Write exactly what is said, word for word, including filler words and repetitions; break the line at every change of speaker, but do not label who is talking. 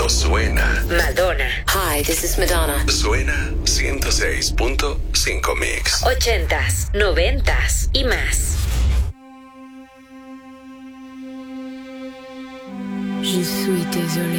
suena.
Madonna.
Hi, this is Madonna.
Suena ciento seis punto cinco Mix.
Ochentas, noventas y más.
Je suis désolé.